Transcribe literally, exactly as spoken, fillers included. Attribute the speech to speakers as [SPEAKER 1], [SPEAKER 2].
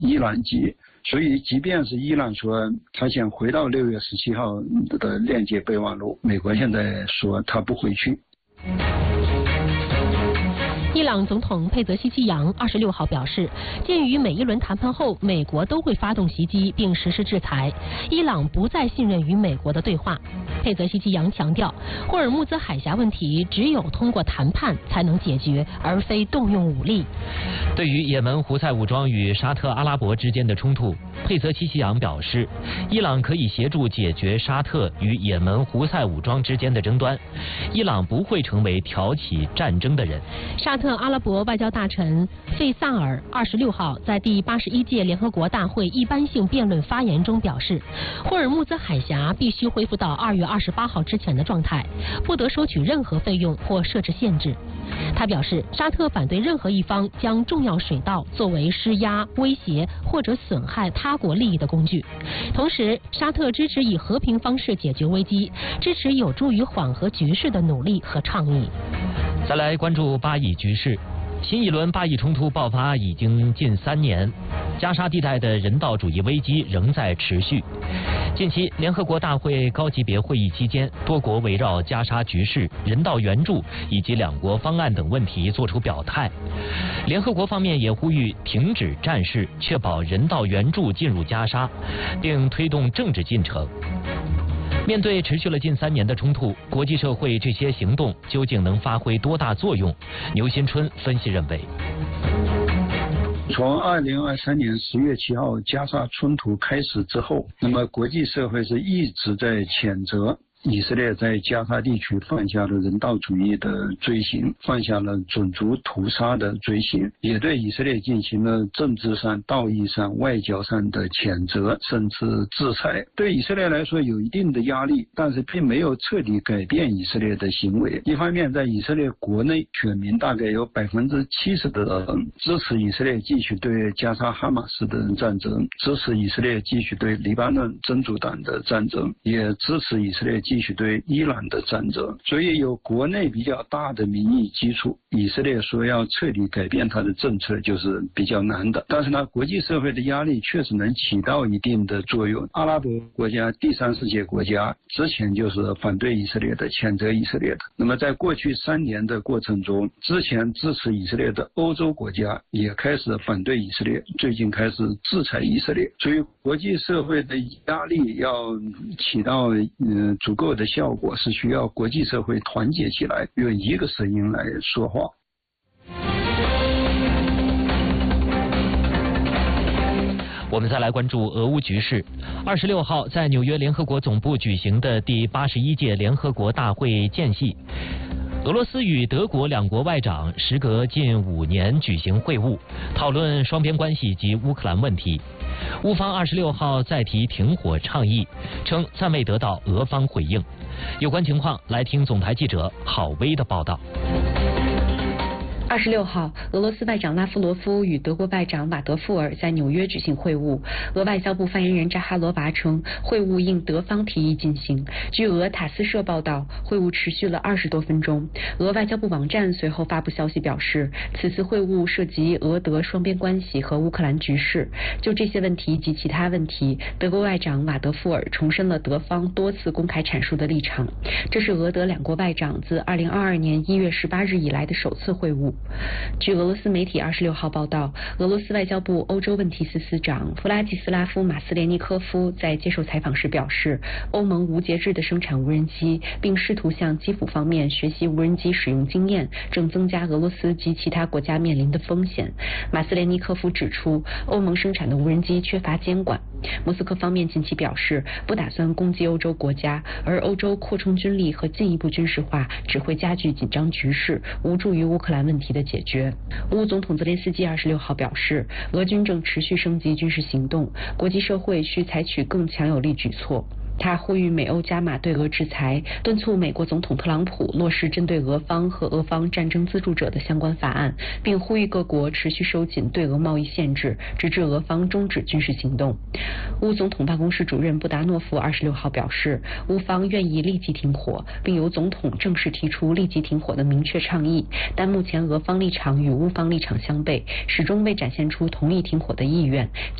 [SPEAKER 1] 伊朗籍。所以，即便是伊朗说他想回到六月十七号的链接备忘录，美国现在说他不回去。
[SPEAKER 2] 伊朗总统佩泽西奇扬二十六号表示，鉴于每一轮谈判后美国都会发动袭击并实施制裁，伊朗不再信任与美国的对话。佩泽西奇扬强调，霍尔木兹海峡问题只有通过谈判才能解决，而非动用武力。
[SPEAKER 3] 对于也门胡塞武装与沙特阿拉伯之间的冲突，佩泽西奇扬表示，伊朗可以协助解决沙特与也门胡塞武装之间的争端，伊朗不会成为挑起战争的人。
[SPEAKER 2] 沙特阿拉伯外交大臣费萨尔二十六号在第八十一届联合国大会一般性辩论发言中表示，霍尔木兹海峡必须恢复到二月二十八号之前的状态，不得收取任何费用或设置限制。他表示，沙特反对任何一方将重要水道作为施压、威胁或者损害他国利益的工具。同时，沙特支持以和平方式解决危机，支持有助于缓和局势的努力和倡议。
[SPEAKER 3] 再来关注巴以局势。新一轮巴以冲突爆发已经近三年，加沙地带的人道主义危机仍在持续。近期，联合国大会高级别会议期间，多国围绕加沙局势、人道援助以及两国方案等问题作出表态。联合国方面也呼吁停止战事，确保人道援助进入加沙，并推动政治进程。面对持续了近三年的冲突，国际社会这些行动究竟能发挥多大作用？牛新春分析认为，
[SPEAKER 1] 从二零二三年十月七号加沙冲突开始之后，那么国际社会是一直在谴责以色列在加沙地区犯下了人道主义的罪行，犯下了种族屠杀的罪行，也对以色列进行了政治上、道义上、外交上的谴责，甚至制裁。对以色列来说有一定的压力，但是并没有彻底改变以色列的行为。一方面，在以色列国内，选民大概有百分之七十的人支持以色列继续对加沙哈马斯的战争，支持以色列继续对黎巴嫩真主党的战争，也支持以色列继续对伊朗的战争。所以有国内比较大的民意基础，以色列说要彻底改变它的政策就是比较难的。但是呢，国际社会的压力确实能起到一定的作用。阿拉伯国家、第三世界国家之前就是反对以色列的、谴责以色列的。那么在过去三年的过程中，之前支持以色列的欧洲国家也开始反对以色列，最近开始制裁以色列。所以国际社会的压力要起到嗯、呃、足够的效果，是需要国际社会团结起来，用一个声音来说话。
[SPEAKER 3] 我们再来关注俄乌局势。二十六号在纽约联合国总部举行的第八十一届联合国大会间隙，俄罗斯与德国两国外长时隔近五年举行会晤，讨论双边关系及乌克兰问题。乌方二十六号再提停火倡议，称暂未得到俄方回应。有关情况，来听总台记者郝薇的报道。
[SPEAKER 4] 二十六号，俄罗斯外长拉夫罗夫与德国外长瓦德富尔在纽约举行会晤。俄外交部发言人扎哈罗娃称，会晤应德方提议进行。据俄塔斯社报道，会晤持续了二十多分钟。俄外交部网站随后发布消息表示，此次会晤涉及俄德双边关系和乌克兰局势。就这些问题及其他问题，德国外长瓦德富尔重申了德方多次公开阐述的立场。这是俄德两国外长自二零二二年一月十八日以来的首次会晤。据俄罗斯媒体二十六号报道，俄罗斯外交部欧洲问题司司长弗拉基斯拉夫·马斯连尼科夫在接受采访时表示，欧盟无节制地生产无人机，并试图向基辅方面学习无人机使用经验，正增加俄罗斯及其他国家面临的风险。马斯连尼科夫指出，欧盟生产的无人机缺乏监管。莫斯科方面近期表示，不打算攻击欧洲国家，而欧洲扩充军力和进一步军事化只会加剧紧张局势，无助于乌克兰问题的解决。乌总统泽连斯基二十六号表示，俄军正持续升级军事行动，国际社会需采取更强有力举措。 他呼吁美欧加码对俄制裁，敦促美国总统特朗普落实针对俄方和俄方战争资助者的相关法案，并呼吁各国持续收紧对俄贸易限制，直至俄方终止军事行动。乌总统办公室主任布达诺夫二十六号表示，乌方愿意立即停火，并由总统正式提出立即停火的明确倡议，但目前俄方立场与乌方立场相悖，始终未展现出同意停火的意愿。